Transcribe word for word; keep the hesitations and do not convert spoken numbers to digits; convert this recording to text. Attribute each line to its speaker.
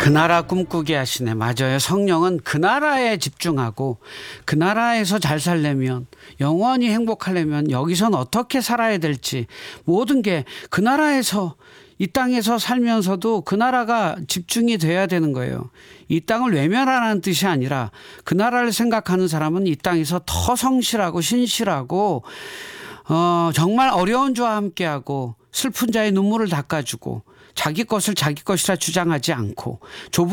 Speaker 1: 그 나라 꿈꾸게 하시네. 맞아요. 성령은 그 나라에 집중하고 그 나라에서 잘 살려면, 영원히 행복하려면 여기선 어떻게 살아야 될지 모든 게 그 나라에서, 이 땅에서 살면서도 그 나라가 집중이 돼야 되는 거예요. 이 땅을 외면하라는 뜻이 아니라 그 나라를 생각하는 사람은 이 땅에서 더 성실하고 신실하고 어, 정말 어려운 자와 함께하고 슬픈 자의 눈물을 닦아주고 자기 것을 자기 것이라 주장하지 않고 좁은